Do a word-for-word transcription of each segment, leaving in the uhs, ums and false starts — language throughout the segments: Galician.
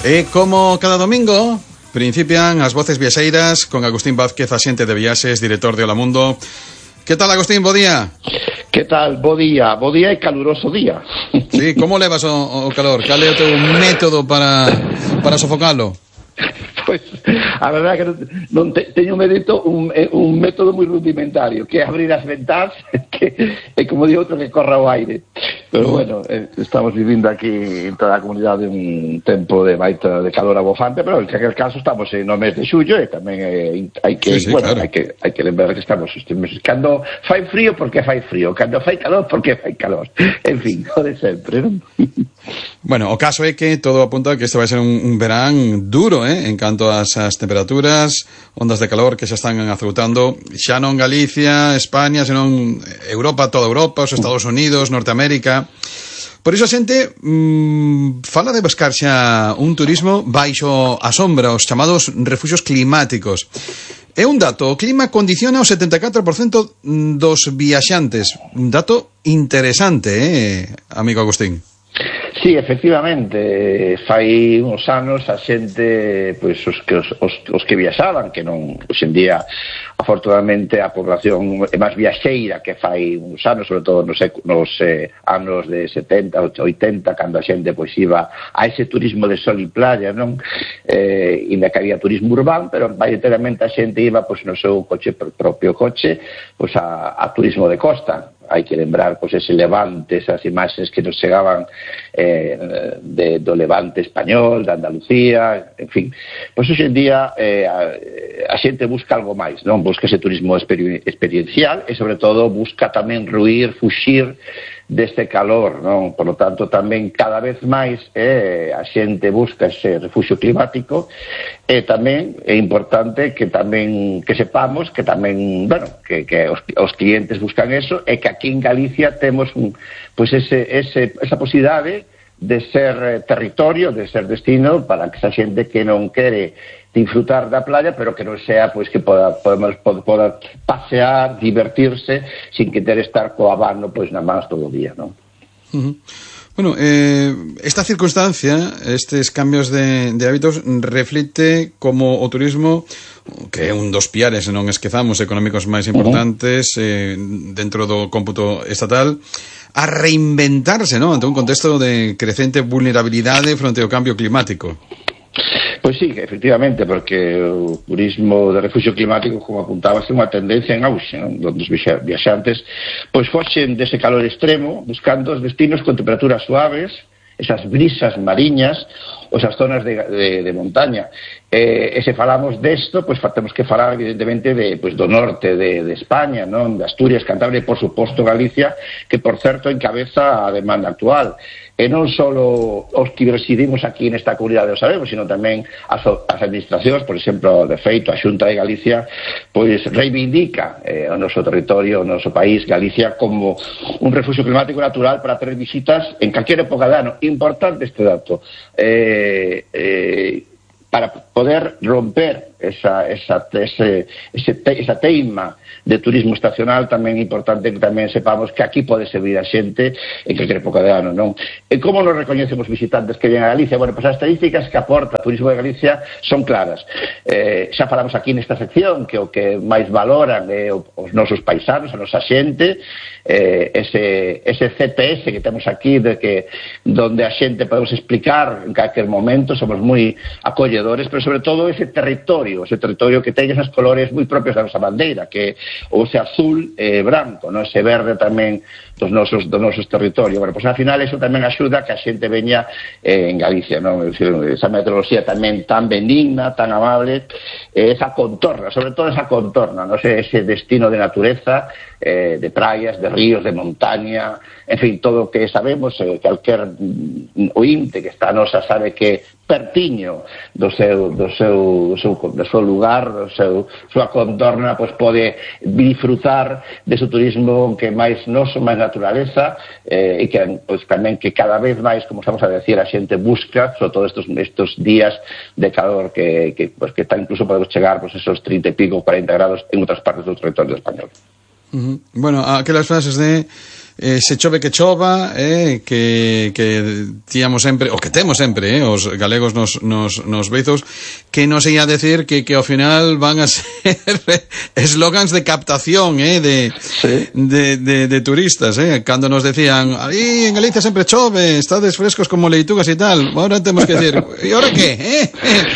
E como cada domingo, principian as voces viaxeiras con Agustín Vázquez, axente de viaxes, director de Hola Mundo. Que tal, Agustín? Bo día. Que tal? Bo día. Bo día e caluroso día. Sí, como levas o, o calor? Cal é o teu método para, para sofocalo? Pois, a verdade é que non, non te, teño medito un, un método moi rudimentario, que é abrir as ventás, que é como digo outro que corra o aire. Pero bueno, eh, estamos vivindo aquí en toda a comunidade un tempo de baita de calor abofante, pero en aquel caso estamos no mes de xullo e tamén eh, hai que, sí, sí, bueno, claro. hai que hai que lembrar que estamos este mes. Cando fai frío, porque fai frío, cando fai calor, porque fai calor. En fin, o de sempre, non? Bueno, o caso é que todo apunta a que este vai ser un, un verán duro, eh, en canto ás, ás temperaturas, ondas de calor que xa están azoutando xa non Galicia, España, senón Europa, toda Europa, os Estados Unidos, Norteamérica. Por iso a xente mmm, fala de buscar xa un turismo baixo a sombra, os chamados refuxios climáticos. É un dato, o clima condiciona o setenta e catro por cento dos viaxantes. Un dato interesante, eh, amigo Agustín. Sí, efectivamente, fai uns anos a xente, pois os que os, os, os que viaxaban, que non, hoxe en día, afortunadamente a población é máis viaxeira que fai uns anos, sobre todo nos, nos eh, anos de setenta, oitenta, cando a xente pois iba a ese turismo de sol e playa, non? Eh, inda que había turismo urbano, pero maioritariamente a xente iba pois no seu coche, propio coche, pois a, a turismo de costa. Hai que lembrar pois ese Levante, esas imaxes que nos chegaban eh, de, do Levante español, de Andalucía, en fin. Pois hoxe en día eh, a, a xente busca algo máis, non? Busca ese turismo experi experiencial e sobre todo busca tamén ruir, fuxir deste calor, non? Por lo tanto, tamén cada vez máis eh, a xente busca ese refuxio climático e tamén é importante que tamén que sepamos que tamén, bueno, que, que os, os clientes buscan eso e que aquí en Galicia temos un, pois ese, ese, esa posibilidade de ser territorio, de ser destino para que esa xente que non quere disfrutar da playa, pero que non sea pois que poda, podemos, poda pasear, divertirse, sin que ter estar co abano pois na mans todo o día, non? Uh-huh. Bueno, eh, esta circunstancia, estes cambios de, de hábitos, reflite como o turismo, que é un dos piares, non esquezamos, económicos máis importantes, uh-huh. eh, dentro do cómputo estatal, a reinventarse, non? Ante un contexto de crecente vulnerabilidade fronte ao cambio climático. Pois sí, efectivamente, porque o turismo de refuxio climático, como apuntabas, é unha tendencia en auxe, non? Donde os viaxantes pois foxen dese calor extremo, buscando os destinos con temperaturas suaves, esas brisas mariñas, ou esas zonas de, de, de montaña. Eh, e se falamos desto, pois temos que falar evidentemente de, pois, do norte de, de España, non? De Asturias, Cantabria e por suposto Galicia, que por certo encabeza a demanda actual. E non só os que residimos aquí nesta comunidade o sabemos, sino tamén as, as administracións, por exemplo, de feito, a Xunta de Galicia, pois reivindica eh, o noso territorio, o noso país, Galicia, como un refuxio climático natural para ter visitas en calquera época de ano. Importante este dato. Eh, eh, para poder romper esa, esa, ese, ese te, esa teima de turismo estacional, tamén é importante que tamén sepamos que aquí pode servir a xente en calquer época de ano, non? E como nos recoñecemos visitantes que ven a Galicia? Bueno, pois as estadísticas que aporta o turismo de Galicia son claras. Eh, xa falamos aquí nesta sección que o que máis valoran é os nosos paisanos, a nosa xente, eh, ese, ese C P S que temos aquí, de que donde a xente podemos explicar en calquer momento, somos moi acolledores, pero sobre todo ese territorio, ese territorio que ten esos colores moi propios da nosa bandeira, que o ese azul e eh, branco, no? Ese verde tamén dos nosos, dos nosos territorios. Bueno, pois ao final eso tamén axuda que a xente veña eh, en Galicia, non? Esa meteoroloxía tamén tan benigna, tan amable, eh, esa contorna, sobre todo esa contorna, no? Ese, ese destino de natureza, eh, de praias, de ríos, de montaña, en fin, todo o que sabemos, eh, calquer ointe que está a nosa sabe que pertiño do seu, do seu, do seu, do seu lugar, do seu, súa contorna, pois pode disfrutar de seu turismo que máis noso, máis naturaleza, eh, e que pois, tamén que cada vez máis, como estamos a decir, a xente busca, sobre todo estos, estos días de calor que, que, pois, que está incluso podemos chegar pois, esos trinta e pico, cuarenta grados en outras partes do territorio español. Uh-huh. Bueno, aquelas frases de eh, se chove que chova, eh, que, que tíamos sempre, o que temos sempre, eh, os galegos nos, nos, nos beizos, que nos ia a decir que, que ao final van a ser eslogans de captación, eh, de, sí. de, de, de turistas, eh, cando nos decían, aí en Galicia sempre chove, estades frescos como leitugas e tal, ahora temos que decir, e ahora que, eh?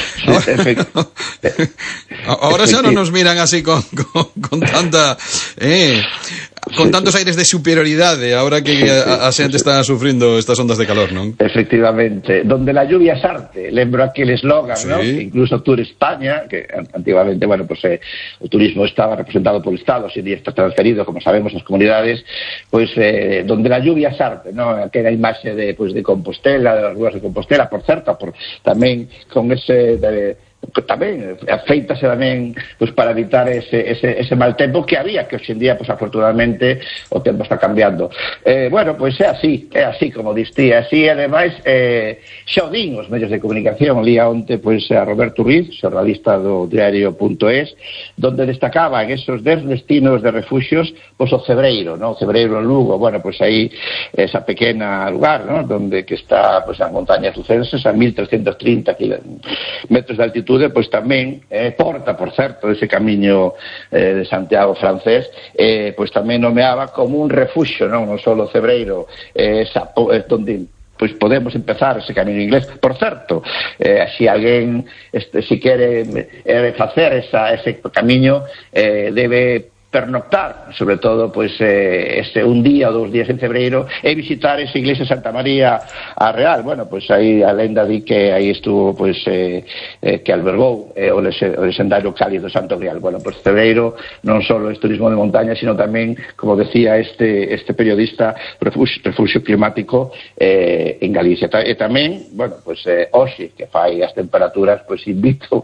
Ahora xa non nos miran así con, con, con tanta, eh, con tantos aires de superioridade, ahora que a, a xente está sufrindo estas ondas de calor, non? Efectivamente, donde la lluvia es arte, lembro aquel eslogan, sí. ¿no? Que incluso Tour España, que antiguamente, bueno, pues eh, o turismo estaba representado por el Estado, hoy en día está transferido, como sabemos, as comunidades, pues eh, donde la lluvia es arte, ¿no? Aquela imaxe de, pues, de Compostela, de las ruas de Compostela, por certo, por, tamén con ese... De, tamén afeítase tamén pues, para evitar ese, ese, ese mal tempo que había, que hoxe en día pues, afortunadamente o tempo está cambiando. Eh, bueno, pois pues, é así, é así como distí, así ademais eh, xa o din os medios de comunicación, lía onte pois, a Roberto Ruiz, xornalista do diario punto es, donde destacaban esos dez destinos de refuxios, pois pues, o Cebreiro, ¿no? O Cebreiro en Lugo, bueno, pois pues, aí esa pequena lugar, ¿no? Donde que está pois pues, a montaña Tucenses a mil trescentos trinta metros de altitud, pois tamén eh, porta, por certo, ese camiño eh, de Santiago francés, eh, pois tamén nomeaba como un refuxio, non, non só o Cebreiro, eh, esa, eh, donde pois podemos empezar ese camiño inglés. Por certo, eh, se alguén este, si quere eh, facer esa, ese camiño, eh, debe pernoctar, sobre todo pois eh, ese un día ou dous días en Cebreiro e visitar esa iglesia Santa María a Real. Bueno, pois aí a lenda di que aí estuvo pois eh, eh, que albergou eh, o, lese, o legendario cáliz do Santo Grial. Bueno, pois Cebreiro non só é turismo de montaña, sino tamén, como decía este este periodista, refugio, refugio climático eh, en Galicia. E tamén, bueno, pois eh, hoxe que fai as temperaturas, pois invito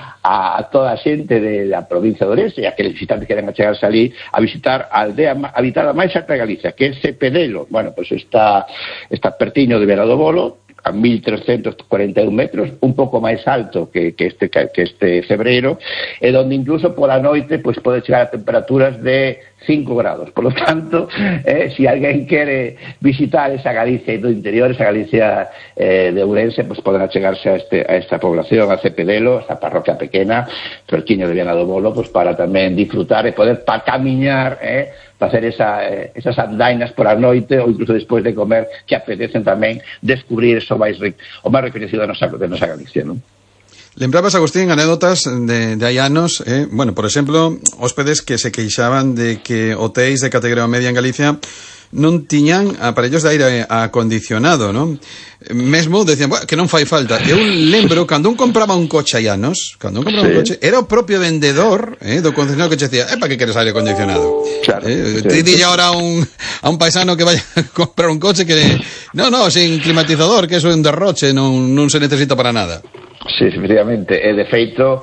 a, a toda a xente de, da provincia de Ourense e a que os visitantes queren achegarse ali a visitar a aldea habitada máis alta de Galicia, que é Cepedelo. Bueno, pois pues está, está pertiño de Vera do Bolo, a mil trescentos cuarenta e un metros, un pouco máis alto que, que, este, que este Cebreiro, e donde incluso pola noite pues, pode chegar a temperaturas de cinco grados. Por lo tanto, eh, si alguén quere visitar esa Galicia do interior, esa Galicia eh, de Ourense, pues poderá chegarse a, este, a esta población, a Cepedelo, esta parroquia pequena, pertiño de Viana do Bolo, pues para tamén disfrutar e poder pa camiñar, eh, facer esa, eh, esas andainas por a noite ou incluso despois de comer, que apetecen tamén descubrir eso máis, o máis reconhecido de nosa, de nosa Galicia, non? Lembrabas, Agustín, anécdotas de, de hai anos, eh? Bueno, por exemplo, hóspedes que se queixaban de que hotéis de categoría media en Galicia non tiñan aparellos de aire acondicionado, non? Mesmo decían, bueno, que non fai falta. Eu lembro, cando un compraba un coche hai anos, cando un compraba sí. un coche, era o propio vendedor eh, do concesionario que che decía, eh, para que queres aire acondicionado? Claro. Eh, sí, te dille sí. ahora a un, a un paisano que vaya a comprar un coche que, no, no, sin climatizador, que eso é un derroche, non, non se necesita para nada. Sí, efectivamente, e de feito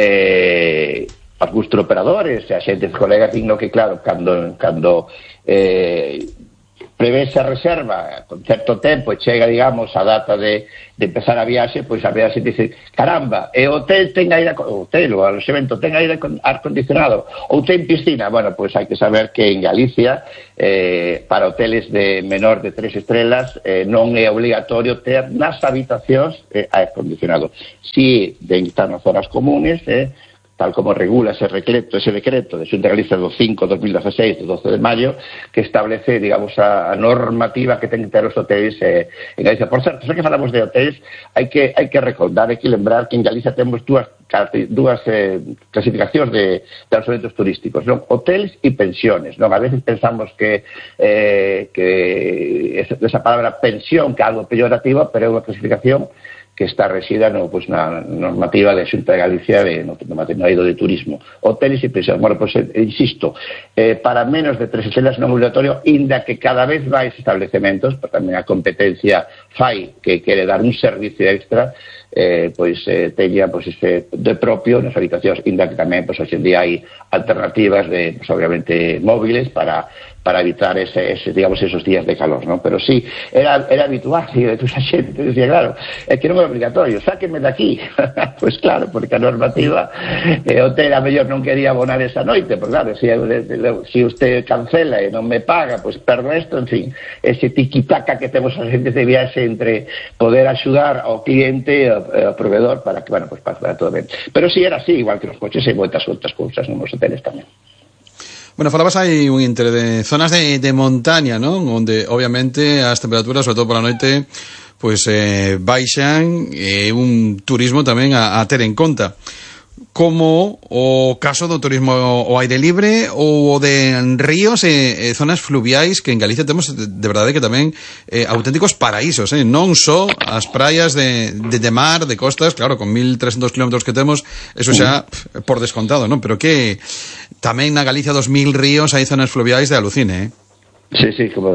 eh, os gustooperadores e a xente de colegas digno que claro, cando, cando eh, prevese a reserva con certo tempo e chega, digamos, a data de, de empezar a viaxe, pois a viaxe dice, caramba, e o hotel ten aire, o hotel, o alojamento ten aire acondicionado, ou ten piscina. Bueno, pois hai que saber que en Galicia eh, para hoteles de menor de tres estrelas eh, non é obligatorio ter nas habitacións eh, aire acondicionado. Si de estar nas zonas comunes, eh, tal como regula ese decreto, ese decreto de Xunta de Galicia do cinco de dos mil dieciséis, do doce de maio, que establece, digamos, a, a normativa que ten que ter os hotéis eh, en Galicia. Por certo, xa que falamos de hotéis, hai que hai que recordar, hai que lembrar que en Galicia temos dúas dúas eh, clasificacións de, de alojamentos turísticos, non? Hoteles e pensiones, non? A veces pensamos que eh, que esa palabra pensión que é algo peyorativo, pero é unha clasificación que está resida no, pues, na normativa de Xunta de Galicia de, no, no material de turismo. Hoteles e pensións. Bueno, pues, eh, insisto, eh, para menos de tres estrelas non obligatorio, inda que cada vez máis establecementos, pero tamén a competencia fai que quere dar un servicio extra, eh, pois eh, teña pois, ese de propio nas habitacións, inda que tamén pois, hoxe en día hai alternativas de, pois, obviamente, móviles para para evitar ese, ese, digamos, esos días de calor, ¿no? Pero sí, era, era habitual, e a xente decía, claro, é que non é obligatorio, sáquenme de aquí. Pois pues claro, porque a normativa eh, o hotel a mellor non quería abonar esa noite, porque claro, se si usted cancela e non me paga, pois pues perdo isto, en fin, ese tiquitaca que temos a xente de viaxe entre poder axudar ao cliente e ao, ao proveedor para que, bueno, pues para todo ben. Pero si sí, era así, igual que nos coches e moitas outras cousas nos hoteles tamén. Bueno, falabas aí un intre de zonas de, de montaña, ¿no? Onde obviamente as temperaturas, sobre todo por a noite, pois eh, baixan, e eh, un turismo tamén a, a ter en conta. Como o caso do turismo ao aire libre ou o de ríos e, e zonas fluviais, que en Galicia temos de, de verdade que tamén eh, auténticos paraísos, eh? Non só as praias de, de, de mar, de costas, claro, con mil trescentos kilómetros que temos, eso xa pf, por descontado, non? Pero que tamén na Galicia dos mil ríos hai zonas fluviais de alucine, eh? Sí, sí, como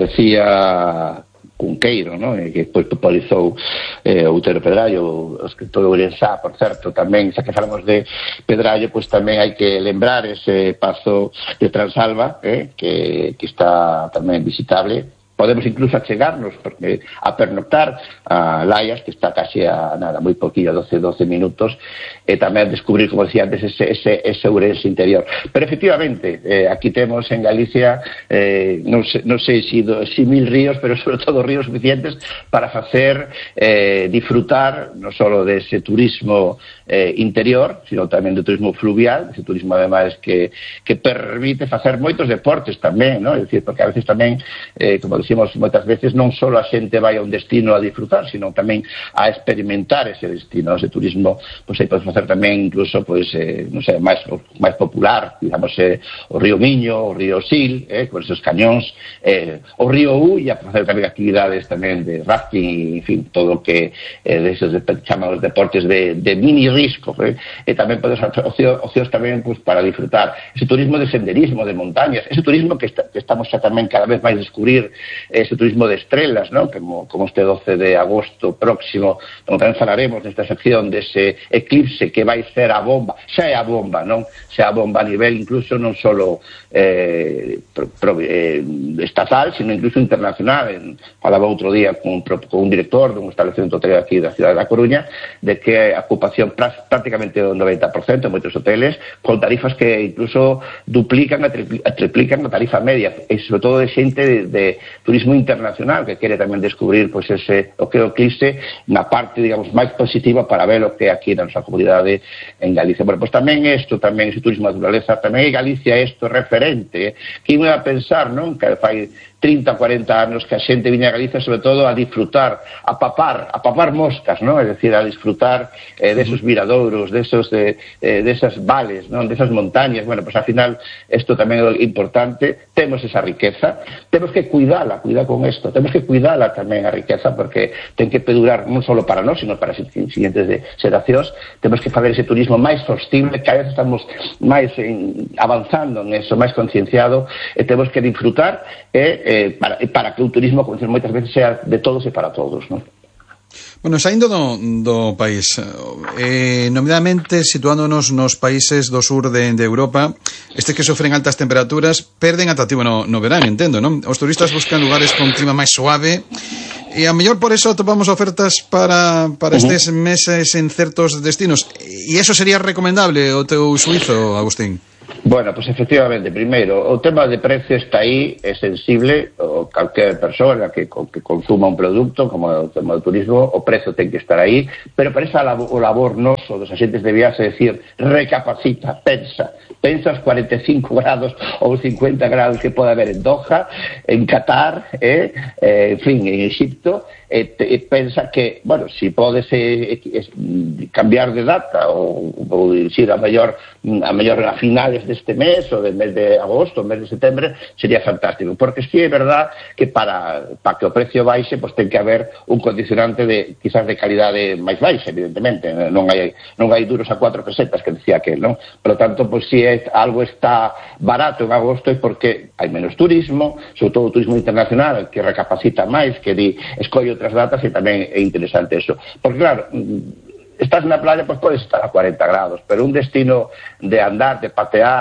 decía Cunqueiro, ¿no? Que depois popularizou eh, Outero Pedrallo, o escritor de Ourensá, por certo, tamén, xa que falamos de Pedrallo, pois tamén hai que lembrar ese pazo de Transalva, eh, que, que está tamén visitable. Podemos incluso achegarnos porque a pernoctar a Laias, que está casi a nada, moi poquillo, doce, doce minutos, e tamén descubrir, como decía antes, ese, ese, ese Ourense interior. Pero efectivamente, eh, aquí temos en Galicia, eh, non, sei, non sei si, do, si mil ríos, pero sobre todo ríos suficientes para facer eh, disfrutar non só dese turismo eh, interior, sino tamén do turismo fluvial, ese turismo ademais que, que permite facer moitos deportes tamén, ¿no? É dicir, porque a veces tamén, eh, como decimos moitas veces, non só a xente vai a un destino a disfrutar, sino tamén a experimentar ese destino, ese turismo, pois aí podes facer tamén incluso, pois, eh, non sei, máis, máis popular, digamos, eh, o río Miño, o río Sil, eh, con esos cañóns, eh, o río Ulla, para facer tamén actividades tamén de rafting, en fin, todo o que eh, de esos de, chaman os deportes de, de mini risco, eh, e tamén podes hacer ocio, ocios tamén, pois, para disfrutar ese turismo de senderismo, de montañas, ese turismo que, está, que estamos xa tamén cada vez máis descubrir, ese turismo de estrelas, ¿no? Como, como este doce de agosto próximo, como tamén falaremos nesta sección dese eclipse que vai ser a bomba, xa é a bomba, non? Xa a bomba a nivel incluso non solo eh, pro, pro, eh, estatal, sino incluso internacional. En, falaba outro día con, con un director de un establecemento hotelero aquí da cidade da Coruña, de que a ocupación pr prácticamente do noventa por cento en moitos hoteles, con tarifas que incluso duplican a, tripli a triplican a tarifa media, e sobre todo de xente de, de turismo internacional que quere tamén descubrir, pois, ese o que o eclipse na parte, digamos, máis positiva para ver o que aquí na nosa comunidade en Galicia. Bueno, pois tamén isto, tamén ese turismo de naturaleza, tamén Galicia isto referente, que iba a pensar, non? Que fai trinta, cuarenta anos que a xente viña a Galicia sobre todo a disfrutar, a papar, a papar moscas, ¿no? Es decir, a disfrutar eh, de esos miradouros, de esos de, eh, de esas vales, ¿no? De esas montañas. Bueno, pues al final esto tamén é importante, temos esa riqueza, temos que cuidala, cuidar con esto, temos que cuidala tamén a riqueza, porque ten que perdurar non só para nós, sino para as siguientes de xeracións. Temos que fazer ese turismo máis sostible, cada vez estamos máis en, avanzando en eso, máis concienciado, e temos que disfrutar e Eh, para, para que o turismo, como dicen moitas veces, sea de todos e para todos, non? Bueno, saindo do, do país, eh, nomeadamente situándonos nos países do sur de, de Europa, estes que sofren altas temperaturas perden atractivo no, no verán, entendo, non? Os turistas buscan lugares con clima máis suave e a mellor por eso topamos ofertas para, para uh -huh. estes meses en certos destinos, e iso sería recomendable o teu suizo, Agustín? Bueno, pues efectivamente, primeiro, o tema de precio está aí, é sensible, o calquer persona que, que consuma un produto, como o tema do turismo, o precio ten que estar aí, pero para esa labor, o labor noso dos agentes de viaxe, é dicir, recapacita, pensa, pensa os cuarenta e cinco grados ou cincuenta grados que pode haber en Doha, en Qatar, eh, eh, en fin, en Egipto, e, te, e pensa que, bueno, si podes eh, eh, cambiar de data ou, ou ir a mellor a mellor a finales deste mes ou del mes de agosto, mes de setembro, sería fantástico, porque si é verdad que para, para que o precio baixe, pues ten que haber un condicionante de, quizás de calidade máis baixa, evidentemente, non hai, non hai duros a cuatro pesetas que decía aquel, non? Por lo tanto, pues si é, algo está barato en agosto é porque hai menos turismo, sobre todo o turismo internacional, que recapacita máis, que di, escolle outras datas, e tamén é interesante eso. Porque claro, estás na playa, pues podes estar a cuarenta grados, pero un destino de andar, de patear,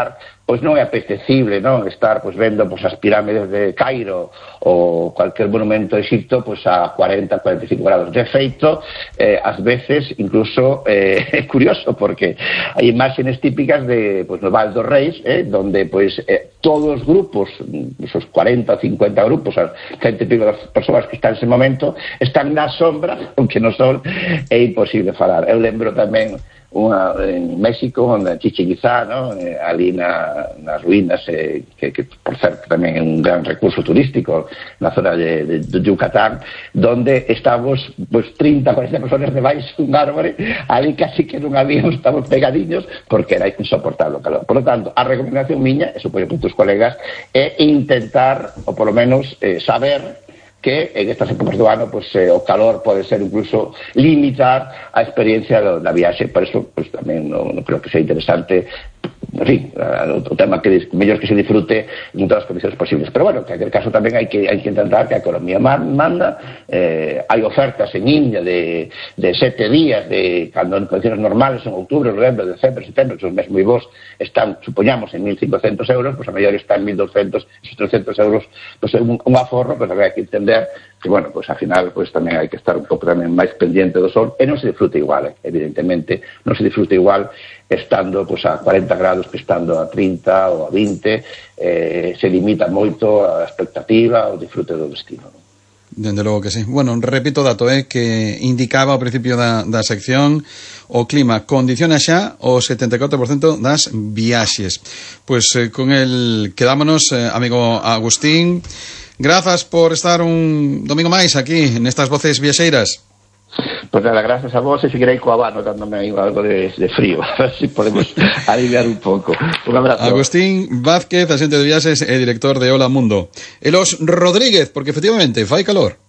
pois non é apetecible, non, estar pois vendo pois as pirámides de Cairo ou cualquier monumento de Egipto pois a cuarenta, cuarenta e cinco grados. De feito, eh, ás veces incluso eh, é curioso porque hai imágenes típicas de pois no Val dos Reis, eh, donde pois eh, todos os grupos, esos cuarenta ou cincuenta grupos, as cento e pico das persoas que están nese momento, están na sombra, aunque no sol é imposible falar. Eu lembro tamén unha en México, onde Chichén Itzá, ¿no? eh, ali na, nas ruínas, eh, que, que por certo tamén é un gran recurso turístico na zona de, de, de Yucatán, donde estamos pues, trinta, cuarenta personas debaixo dun árbore, ali casi que non habíamos, estamos pegadiños porque era insoportable o calor. Por lo tanto, a recomendación miña, e supoño que tus colegas, é intentar, ou polo menos eh, saber que en estas épocas do ano pues, eh, o calor pode ser incluso limitar a experiencia da viaxe. Por eso pues, tamén non, non creo que sea interesante, en fin, o tema que mellor que se disfrute en todas as condicións posibles. Pero bueno, que en aquel caso tamén hai que, hai que intentar que a economía manda. Eh, hai ofertas en India de, de sete días, de cando en condicións normales en outubro, novembro, decembro, setembro, que son meses moi bons, están, supoñamos, en mil cincocentos euros, pues a mellor está en mil doscientos, esos trescentos euros, pues é un, un aforro, pero hai que entender que, bueno, pues al final pues tamén hai que estar un pouco tamén máis pendiente do sol, e non se disfruta igual, eh, evidentemente, non se disfruta igual estando pues a cuarenta grados que estando a trinta ou a vinte, eh, se limita moito a expectativa, o disfrute do destino, non? Dende logo que sí. Bueno, repito o dato, eh, que indicaba ao principio da, da sección o clima condiciona xa o setenta e catro por cento das viaxes. Pois pues, eh, con el quedámonos, eh, amigo Agustín. Grazas por estar un domingo máis aquí nestas voces viaxeiras. Pues nada, gracias a vos, e seguirei co abano dándome aí algo de, de frío, a ver se si podemos aliviar un pouco. Un abrazo. Agustín Vázquez, axente de viaxes e director de Hola Mundo. E los Rodríguez, porque efectivamente fai calor.